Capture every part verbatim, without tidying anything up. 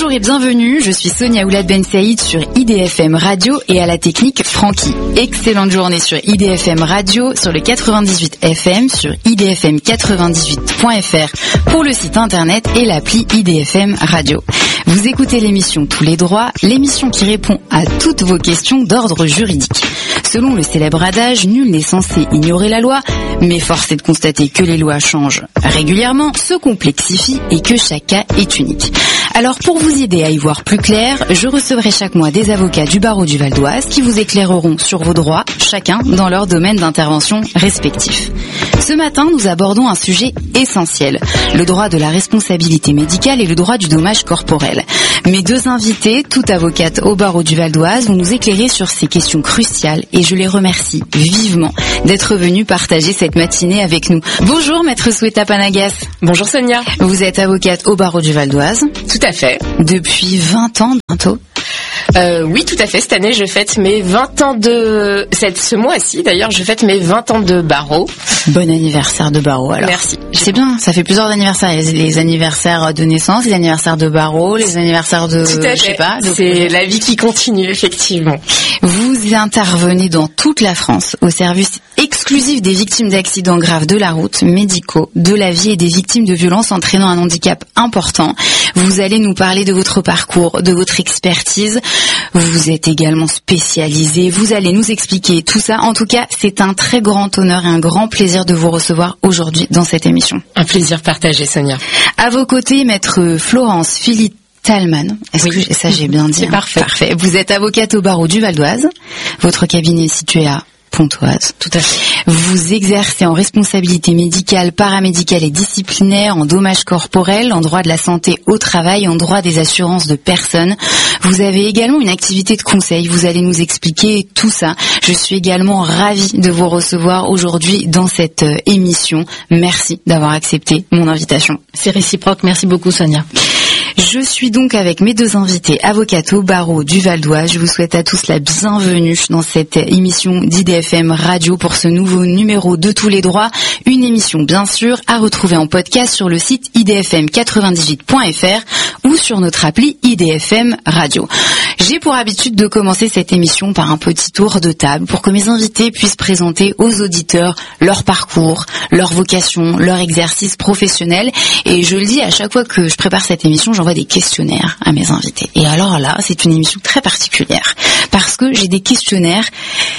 Bonjour et bienvenue, je suis Sonia Oulad Ben Saïd sur I D F M Radio et à la technique Francky. Excellente journée sur I D F M Radio, sur le quatre-vingt-dix-huit F M, sur i d f m quatre-vingt-dix-huit point f r pour le site internet et l'appli I D F M Radio. Vous écoutez l'émission Tous les droits, l'émission qui répond à toutes vos questions d'ordre juridique. Selon le célèbre adage, nul n'est censé ignorer la loi, mais force est de constater que les lois changent régulièrement, se complexifient et que chaque cas est unique. Alors pour vous aider à y voir plus clair, je recevrai chaque mois des avocats du barreau du Val d'Oise qui vous éclaireront sur vos droits, chacun dans leur domaine d'intervention respectif. Ce matin, nous abordons un sujet essentiel, le droit de la responsabilité médicale et le droit du dommage corporel. Mes deux invités, toutes avocates au barreau du Val d'Oise, vont nous éclairer sur ces questions cruciales et je les remercie vivement d'être venus partager cette matinée avec nous. Bonjour Maître Sweta Panagas. Bonjour Sonia. Vous êtes avocate au barreau du Val d'Oise. Tout à fait. Depuis vingt ans bientôt. Euh, oui, tout à fait. Cette année, je fête mes vingt ans de... Cette, ce mois-ci, d'ailleurs, je fête mes vingt ans de barreau. Bon anniversaire de barreau, alors. Merci. C'est bien, ça fait plusieurs anniversaires. Les, les anniversaires de naissance, les anniversaires de barreau, les anniversaires de... Tout à fait. Je sais pas. Donc, c'est la vie qui continue, effectivement. Vous intervenez dans toute la France au service exclusif des victimes d'accidents graves de la route, médicaux, de la vie et des victimes de violences entraînant un handicap important. Vous allez nous parler de votre parcours, de votre expertise. Vous êtes également spécialisé. Vous allez nous expliquer tout ça. En tout cas, c'est un très grand honneur et un grand plaisir de vous recevoir aujourd'hui dans cette émission. Un plaisir partagé, Sonia. À vos côtés, maître Florence Philippe Talman. Est-ce oui. que ça j'ai bien dit? C'est hein parfait. Parfait. Vous êtes avocate au barreau du Val d'Oise. Votre cabinet est situé à Pontoise. Tout à fait. Vous exercez en responsabilité médicale, paramédicale et disciplinaire, en dommages corporels, en droit de la santé au travail, en droit des assurances de personnes. Vous avez également une activité de conseil. Vous allez nous expliquer tout ça. Je suis également ravie de vous recevoir aujourd'hui dans cette émission. Merci d'avoir accepté mon invitation. C'est réciproque. Merci beaucoup, Sonia. Je suis donc avec mes deux invités, avocates au barreau du Val d'Oise. Je vous souhaite à tous la bienvenue dans cette émission d'I D F M Radio pour ce nouveau numéro de Tous les droits. Une émission, bien sûr, à retrouver en podcast sur le site i d f m quatre-vingt-dix-huit point f r ou sur notre appli I D F M Radio. J'ai pour habitude de commencer cette émission par un petit tour de table pour que mes invités puissent présenter aux auditeurs leur parcours, leur vocation, leur exercice professionnel. Et je le dis à chaque fois que je prépare cette émission, j'envoie des questionnaires à mes invités. Et alors là, c'est une émission très particulière parce que j'ai des questionnaires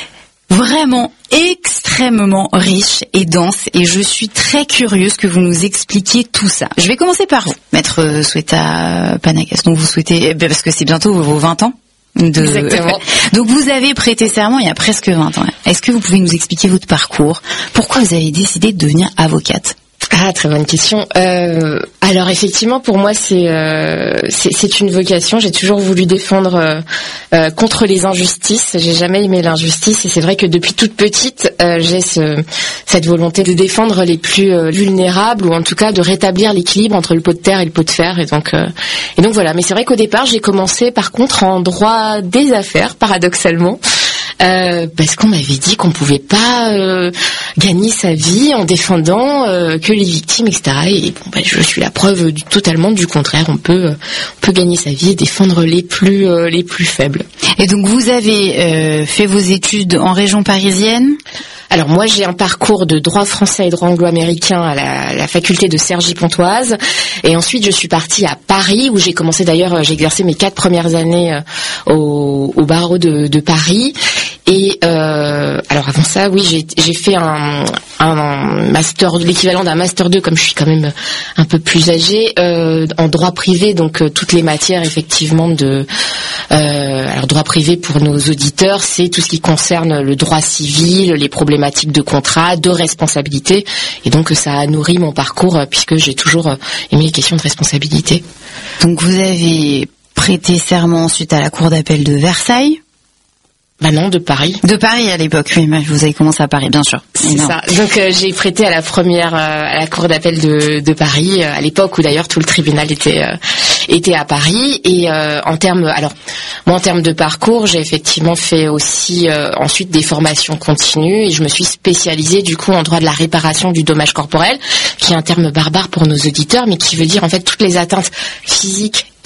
vraiment extrêmement riches et denses et je suis très curieuse que vous nous expliquiez tout ça. Je vais commencer par vous, Maître Sweta Panagas. Donc vous souhaitez, parce que c'est bientôt vos vingt ans de... Exactement. Donc vous avez prêté serment il y a presque vingt ans. Est-ce que vous pouvez nous expliquer votre parcours? Pourquoi vous avez décidé de devenir avocate? Ah, très bonne question. Euh, alors effectivement, pour moi, c'est, euh, c'est c'est une vocation. J'ai toujours voulu défendre euh, euh, contre les injustices. J'ai jamais aimé l'injustice et c'est vrai que depuis toute petite, euh, j'ai ce, cette volonté de défendre les plus euh, vulnérables ou en tout cas de rétablir l'équilibre entre le pot de terre et le pot de fer. Et donc euh, et donc voilà. Mais c'est vrai qu'au départ, j'ai commencé par contre en droit des affaires, paradoxalement. Euh, parce qu'on m'avait dit qu'on pouvait pas euh, gagner sa vie en défendant euh, que les victimes, et cetera. Et bon, bah, je suis la preuve du, totalement du contraire. On peut, euh, on peut gagner sa vie et défendre les plus, euh, les plus faibles. Et donc vous avez euh, fait vos études en région parisienne? Alors moi j'ai un parcours de droit français et droit anglo-américain à la, la faculté de Cergy-Pontoise et ensuite je suis partie à Paris où j'ai commencé d'ailleurs, j'ai exercé mes quatre premières années au, au barreau de, de Paris. Et euh, alors avant ça, oui, j'ai, j'ai fait un, un master, l'équivalent d'un master deux, comme je suis quand même un peu plus âgée, euh, en droit privé, donc euh, toutes les matières effectivement de, euh, alors droit privé pour nos auditeurs, c'est tout ce qui concerne le droit civil, les problématiques de contrat, de responsabilité, et donc ça a nourri mon parcours puisque j'ai toujours aimé les questions de responsabilité. Donc vous avez prêté serment ensuite à la cour d'appel de Versailles? Bah non, de Paris. De Paris à l'époque, oui, mais vous avez commencé à Paris, bien sûr. C'est non. ça. Donc euh, j'ai prêté à la première, euh, à la cour d'appel de, de Paris, euh, à l'époque où d'ailleurs tout le tribunal était euh, était à Paris. Et euh, en termes, alors moi en termes de parcours, j'ai effectivement fait aussi euh, ensuite des formations continues et je me suis spécialisée du coup en droit de la réparation du dommage corporel, qui est un terme barbare pour nos auditeurs, mais qui veut dire en fait toutes les atteintes physiques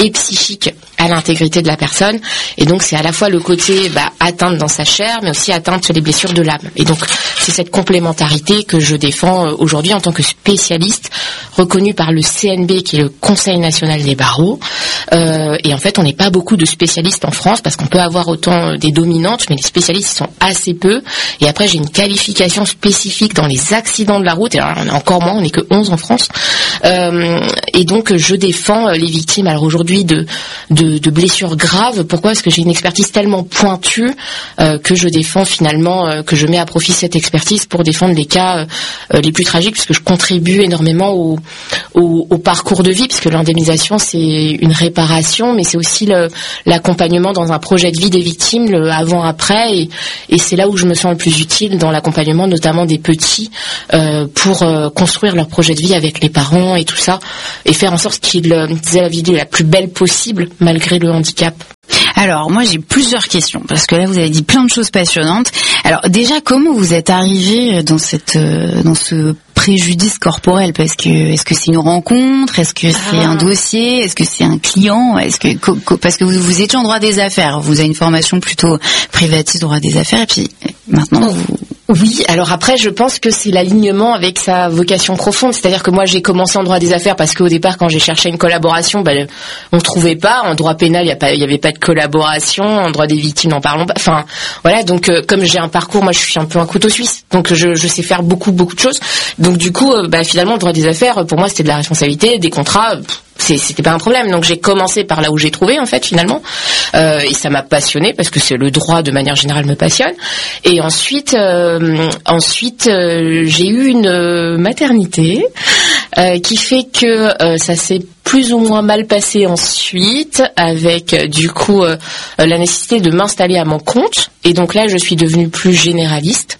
et psychique à l'intégrité de la personne. Et donc c'est à la fois le côté bah, atteinte dans sa chair, mais aussi atteinte sur les blessures de l'âme. Et donc c'est cette complémentarité que je défends aujourd'hui en tant que spécialiste reconnu par le C N B, qui est le Conseil national des barreaux. Euh, et en fait, on n'est pas beaucoup de spécialistes en France, parce qu'on peut avoir autant des dominantes, mais les spécialistes sont assez peu. Et après, j'ai une qualification spécifique dans les accidents de la route. Et alors, on est encore moins, on n'est que onze en France. Euh, et donc, je défends les victimes. Alors aujourd'hui, de, de, de blessures graves. Pourquoi ? Parce que j'ai une expertise tellement pointue euh, que je défends finalement, euh, que je mets à profit cette expertise pour défendre les cas euh, les plus tragiques, puisque je contribue énormément au, au, au parcours de vie, puisque l'indemnisation, c'est une réparation, mais c'est aussi le, l'accompagnement dans un projet de vie des victimes, le avant-après, et, et c'est là où je me sens le plus utile dans l'accompagnement, notamment des petits, euh, pour euh, construire leur projet de vie avec les parents et tout ça, et faire en sorte qu'ils euh, aient la vie la plus belle possible, malgré le handicap. Alors, moi, j'ai plusieurs questions, parce que là, vous avez dit plein de choses passionnantes. Alors, déjà, comment vous êtes arrivé dans cette, euh, dans ce préjudice corporel ? Parce que, est-ce que c'est une rencontre ? Est-ce que c'est ah. un dossier ? Est-ce que c'est un client ? Est-ce que, co- co- parce que vous, vous étiez en droit des affaires. Vous avez une formation plutôt privatiste, droit des affaires, et puis, maintenant, vous... Oui, alors après, je pense que c'est l'alignement avec sa vocation profonde. C'est-à-dire que moi, j'ai commencé en droit des affaires parce qu'au départ, quand j'ai cherché une collaboration, ben, on ne trouvait pas. En droit pénal, il n'y a pas, il y avait pas de collaboration. En droit des victimes, n'en parlons pas. Enfin, voilà. Donc, euh, comme j'ai un parcours, moi, je suis un peu un couteau suisse. Donc, je, je sais faire beaucoup, beaucoup de choses. Donc, du coup, euh, bah, finalement, le droit des affaires, pour moi, c'était de la responsabilité, des contrats. Pff, C'est, c'était pas un problème. Donc j'ai commencé par là où j'ai trouvé en fait finalement, euh, et ça m'a passionné parce que c'est le droit de manière générale me passionne. Et ensuite, euh, ensuite euh, j'ai eu une euh, maternité euh, qui fait que euh, ça s'est plus ou moins mal passé ensuite, avec euh, du coup euh, la nécessité de m'installer à mon compte. Et donc là, je suis devenue plus généraliste.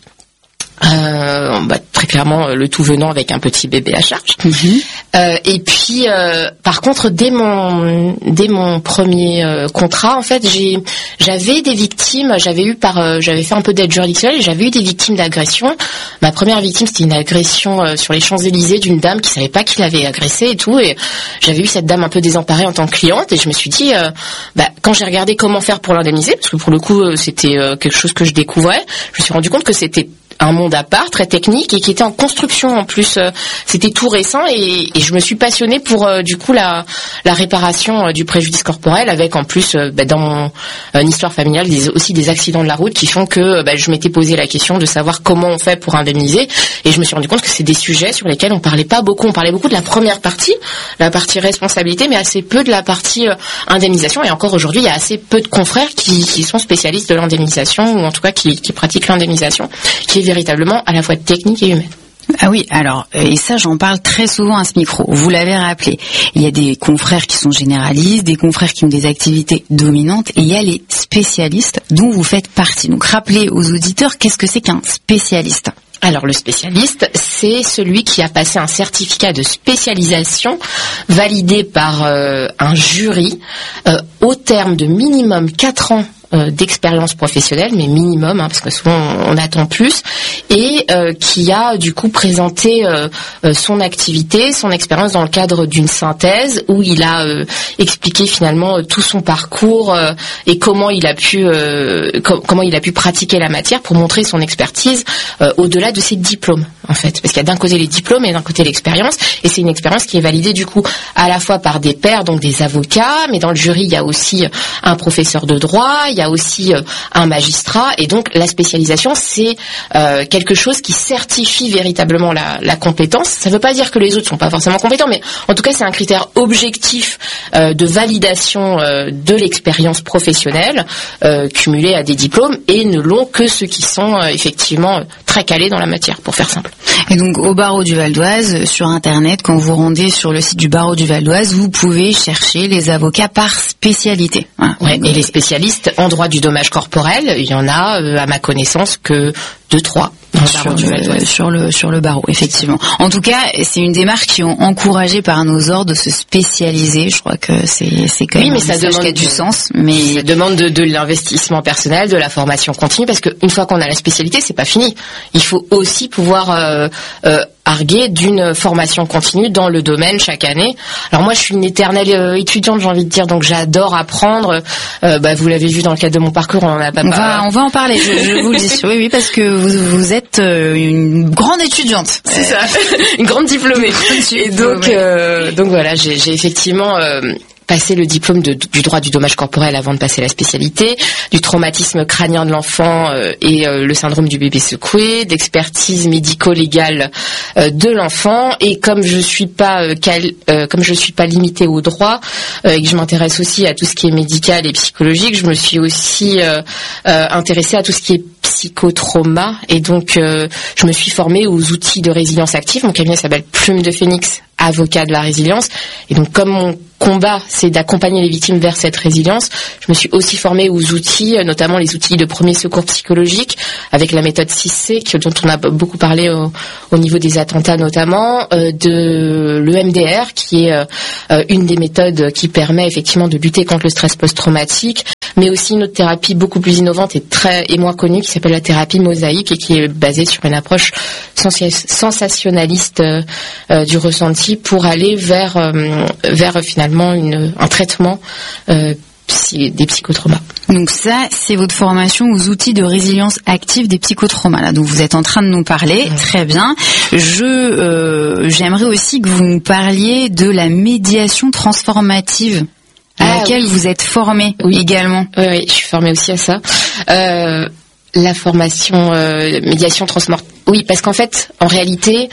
Euh, bah, très clairement le tout venant avec un petit bébé à charge. Mmh. Euh, et puis euh, par contre dès mon dès mon premier euh, contrat en fait j'ai j'avais des victimes, j'avais eu par euh, j'avais fait un peu d'aide juridictionnelle et j'avais eu des victimes d'agression. Ma première victime c'était une agression euh, sur les Champs-Élysées d'une dame qui savait pas qui l'avait agressée et tout, et j'avais eu cette dame un peu désemparée en tant que cliente, et je me suis dit euh, bah quand j'ai regardé comment faire pour l'indemniser, parce que pour le coup euh, c'était euh, quelque chose que je découvrais, je me suis rendu compte que c'était un monde à part, très technique, et qui était en construction en plus. Euh, c'était tout récent, et, et je me suis passionnée pour euh, du coup la, la réparation euh, du préjudice corporel, avec en plus euh, bah, dans mon euh, histoire familiale des, aussi des accidents de la route qui font que bah, je m'étais posé la question de savoir comment on fait pour indemniser, et je me suis rendu compte que c'est des sujets sur lesquels on parlait pas beaucoup. On parlait beaucoup de la première partie, la partie responsabilité, mais assez peu de la partie euh, indemnisation. Et encore aujourd'hui, il y a assez peu de confrères qui, qui sont spécialistes de l'indemnisation, ou en tout cas qui, qui pratiquent l'indemnisation, qui est véritablement à la fois technique et humaine. Ah oui, alors, et ça j'en parle très souvent à ce micro, vous l'avez rappelé, il y a des confrères qui sont généralistes, des confrères qui ont des activités dominantes, et il y a les spécialistes dont vous faites partie. Donc rappelez aux auditeurs, qu'est-ce que c'est qu'un spécialiste ? Alors le spécialiste, c'est celui qui a passé un certificat de spécialisation validé par euh, un jury euh, au terme de minimum quatre ans euh, d'expérience professionnelle, mais minimum, hein, parce que souvent on, on attend plus, et euh, qui a du coup présenté euh, euh, son activité, son expérience dans le cadre d'une synthèse où il a euh, expliqué finalement euh, tout son parcours euh, et comment il a pu euh, com- comment il a pu pratiquer la matière pour montrer son expertise euh, au-delà de ses diplômes en fait, parce qu'il y a d'un côté les diplômes et d'un côté l'expérience, et c'est une expérience qui est validée du coup à la fois par des pairs, donc des avocats, mais dans le jury il y a aussi un professeur de droit, il y a aussi euh, un magistrat, et donc la spécialisation c'est euh, quelque chose qui certifie véritablement la, la compétence. Ça ne veut pas dire que les autres sont pas forcément compétents, mais en tout cas c'est un critère objectif euh, de validation euh, de l'expérience professionnelle euh, cumulée à des diplômes, et ne l'ont que ceux qui sont euh, effectivement très calés dans la matière, pour faire simple. Et donc au barreau du Val d'Oise, sur internet, quand vous rendez sur le site du barreau du Val d'Oise, vous pouvez chercher les avocats par spécialité. Hein. Ouais, et les spécialistes en droit du dommage corporel, il y en a euh, à ma connaissance que deux, trois. Sur le, sur le sur le barreau, effectivement. En tout cas, c'est une démarche qui est encouragée par nos ordres de se spécialiser. Je crois que c'est c'est quand oui, même mais ça demande qui a du sens. Mais ça demande de, de l'investissement personnel, de la formation continue, parce qu'une fois qu'on a la spécialité, c'est pas fini. Il faut aussi pouvoir euh, euh, arguer d'une formation continue dans le domaine chaque année. Alors moi, je suis une éternelle euh, étudiante, j'ai envie de dire, donc j'adore apprendre. Euh, bah, vous l'avez vu dans le cadre de mon parcours, on en a pas. On va on va en parler. Je, je vous le dis. Oui, oui, parce que vous vous êtes une grande étudiante. C'est ça, une grande diplômée. Et donc, euh, donc voilà, j'ai, j'ai effectivement euh, passé le diplôme de, du droit du dommage corporel avant de passer la spécialité, du traumatisme crânien de l'enfant euh, et euh, le syndrome du bébé secoué, d'expertise médico-légale euh, de l'enfant. Et comme je suis pas euh, cal, euh, comme je suis pas limitée au droit euh, et que je m'intéresse aussi à tout ce qui est médical et psychologique, je me suis aussi euh, euh, intéressée à tout ce qui est psychotrauma, et donc euh, je me suis formée aux outils de résilience active. Mon cabinet s'appelle Plume de Phénix, avocat de la résilience, et donc comme mon combat c'est d'accompagner les victimes vers cette résilience, je me suis aussi formée aux outils, notamment les outils de premier secours psychologique avec la méthode six C dont on a beaucoup parlé au, au niveau des attentats notamment, euh, de l'E M D R qui est euh, une des méthodes qui permet effectivement de lutter contre le stress post-traumatique, mais aussi une autre thérapie beaucoup plus innovante et très et moins connue qui s'appelle la thérapie mosaïque et qui est basée sur une approche sensationnaliste euh, euh, du ressenti pour aller vers euh, vers finalement une, un traitement euh, psy, des psychotraumas. Donc ça, c'est votre formation aux outils de résilience active des psychotraumas, là, dont vous êtes en train de nous parler. Mmh. Très bien. Je euh, j'aimerais aussi que vous nous parliez de la médiation transformative à ah, laquelle oui. vous êtes formée oui. également. Oui, oui, je suis formée aussi à ça. Euh, la formation euh, médiation transformative. Oui, parce qu'en fait, en réalité,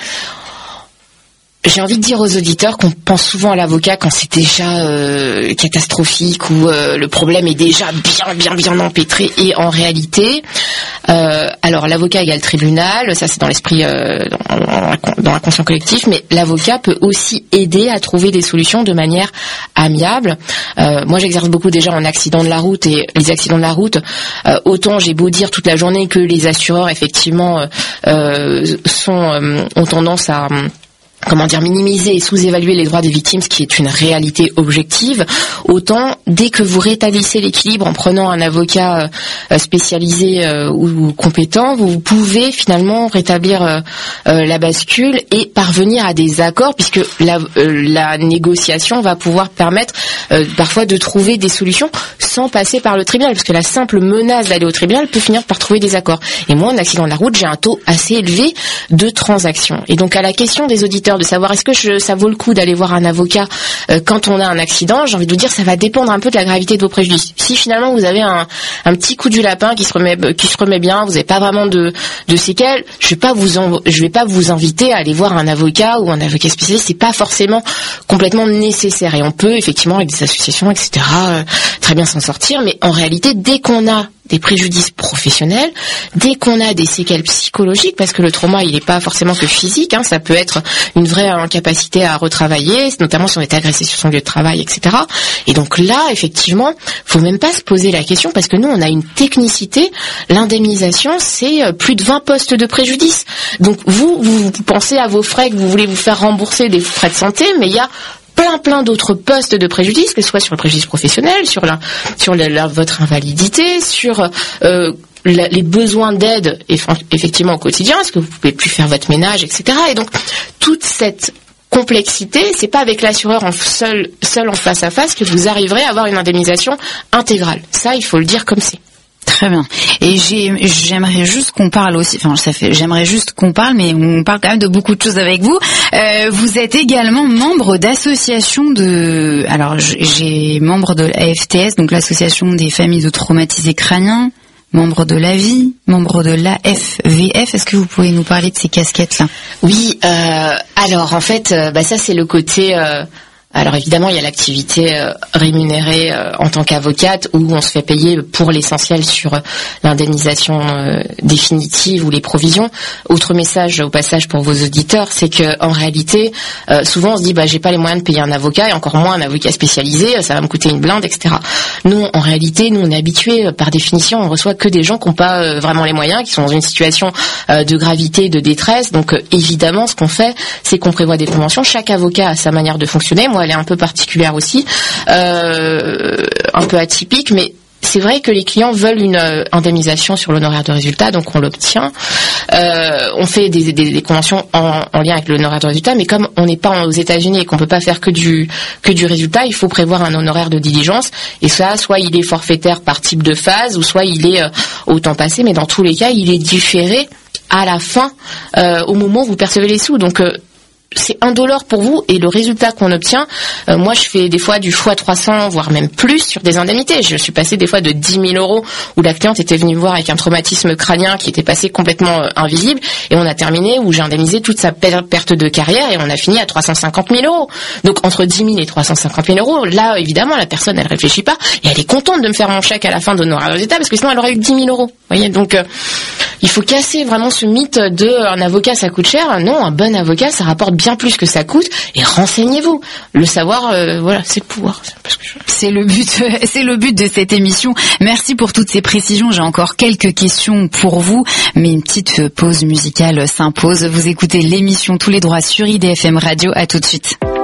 j'ai envie de dire aux auditeurs qu'on pense souvent à l'avocat quand c'est déjà euh, catastrophique ou euh, le problème est déjà bien, bien, bien empêtré. Et en réalité, euh, alors l'avocat égale tribunal, ça c'est dans l'esprit, euh, dans, dans l'inconscient collectif, mais l'avocat peut aussi aider à trouver des solutions de manière amiable. Euh, moi, j'exerce beaucoup déjà en accident de la route, et les accidents de la route, euh, autant j'ai beau dire toute la journée que les assureurs effectivement euh, sont euh, ont tendance à comment dire, minimiser et sous-évaluer les droits des victimes, ce qui est une réalité objective, autant dès que vous rétablissez l'équilibre en prenant un avocat euh, spécialisé euh, ou, ou compétent, vous pouvez finalement rétablir euh, euh, la bascule et parvenir à des accords, puisque la, euh, la négociation va pouvoir permettre euh, parfois de trouver des solutions sans passer par le tribunal, parce que la simple menace d'aller au tribunal peut finir par trouver des accords. Et moi, en accident de la route, j'ai un taux assez élevé de transactions. Et donc à la question des auditeurs de savoir est-ce que je, ça vaut le coup d'aller voir un avocat euh, quand on a un accident, j'ai envie de vous dire ça va dépendre un peu de la gravité de vos préjudices. Si finalement vous avez un, un petit coup du lapin qui se remet qui se remet bien, vous n'avez pas vraiment de, de séquelles, je vais pas vous en, je vais pas vous inviter à aller voir un avocat ou un avocat spécialiste, c'est pas forcément complètement nécessaire, et on peut effectivement avec des associations et cetera euh, très bien s'en sortir, mais en réalité dès qu'on a des préjudices professionnels, dès qu'on a des séquelles psychologiques, parce que le trauma il n'est pas forcément que physique, hein, ça peut être une vraie incapacité à retravailler, notamment si on est agressé sur son lieu de travail, et cetera. Et donc là, effectivement, faut même pas se poser la question, parce que nous on a une technicité, l'indemnisation c'est plus de vingt postes de préjudice. Donc vous, vous pensez à vos frais, que vous voulez vous faire rembourser des frais de santé, mais il y a plein plein d'autres postes de préjudice, que ce soit sur le préjudice professionnel, sur la sur la, la, votre invalidité, sur euh, la, les besoins d'aide effectivement au quotidien, est-ce que vous pouvez plus faire votre ménage, et cetera. Et donc toute cette complexité, c'est pas avec l'assureur en seul seul en face à face que vous arriverez à avoir une indemnisation intégrale. Ça, il faut le dire comme c'est. Très bien. Et j'ai, j'aimerais juste qu'on parle aussi, enfin ça fait, j'aimerais juste qu'on parle, mais on parle quand même de beaucoup de choses avec vous. Euh, vous êtes également membre d'associations de, alors j'ai membre de l'A F T S, donc l'association des familles de traumatisés crâniens, membre de l'A V I, membre de l'A F V F. Est-ce que vous pouvez nous parler de ces casquettes-là ? Oui. Euh, alors en fait, euh, bah ça c'est le côté. Euh Alors évidemment, il y a l'activité euh, rémunérée euh, en tant qu'avocate où on se fait payer pour l'essentiel sur euh, l'indemnisation euh, définitive ou les provisions. Autre message au passage pour vos auditeurs, c'est que en réalité, euh, souvent on se dit bah j'ai pas les moyens de payer un avocat et encore moins un avocat spécialisé, ça va me coûter une blinde, et cetera. Nous, en réalité, nous on est habitués par définition, on reçoit que des gens qui n'ont pas euh, vraiment les moyens, qui sont dans une situation euh, de gravité, de détresse. Donc euh, évidemment, ce qu'on fait, c'est qu'on prévoit des conventions. Chaque avocat a sa manière de fonctionner. Moi, elle est un peu particulière aussi, euh, un peu atypique, mais c'est vrai que les clients veulent une euh, indemnisation sur l'honoraire de résultat, donc on l'obtient. Euh, on fait des, des, des conventions en, en lien avec l'honoraire de résultat, mais comme on n'est pas aux États-Unis et qu'on peut pas faire que du que du résultat, il faut prévoir un honoraire de diligence. Et ça, soit il est forfaitaire par type de phase, ou soit il est euh, au temps passé, mais dans tous les cas, il est différé à la fin, euh, au moment où vous percevez les sous. Donc euh, c'est indolore pour vous et le résultat qu'on obtient, euh, moi je fais des fois du fois trois cents voire même plus sur des indemnités. Je suis passée des fois de dix mille euros où la cliente était venue me voir avec un traumatisme crânien qui était passé complètement euh, invisible et on a terminé où j'ai indemnisé toute sa per- perte de carrière et on a fini à trois cent cinquante mille euros. Donc entre dix mille et trois cent cinquante mille euros, là évidemment la personne elle réfléchit pas et elle est contente de me faire mon chèque à la fin d'honoraire de résultat parce que sinon elle aurait eu dix mille euros. Vous voyez, donc euh, il faut casser vraiment ce mythe de un avocat ça coûte cher. Non, un bon avocat ça rapporte bien plus que ça coûte et renseignez-vous. Le savoir, euh, voilà, c'est le pouvoir. C'est le but, c'est le but de cette émission. Merci pour toutes ces précisions. J'ai encore quelques questions pour vous, mais une petite pause musicale s'impose. Vous écoutez l'émission Tous les droits sur I D F M Radio. À tout de suite.